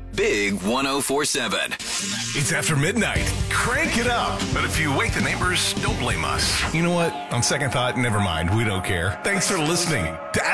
Big 104.7. It's after midnight. Crank it up. But if you wake the neighbors, don't blame us. You know what? On second thought, never mind. We don't care. Thanks for listening to